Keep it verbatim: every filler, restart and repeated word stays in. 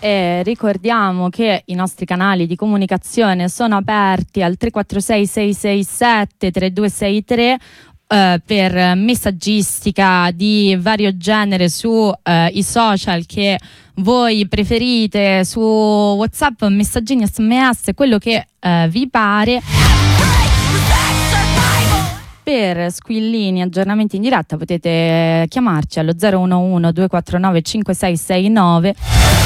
e ricordiamo che i nostri canali di comunicazione sono aperti al tre quattro sei sei sei sette tre due sei tre Uh, per messaggistica di vario genere su uh, i social che voi preferite, su WhatsApp, messaggini, sms, quello che uh, vi pare. Per squillini, aggiornamenti in diretta potete chiamarci allo zero uno uno due quattro nove cinque sei sei nove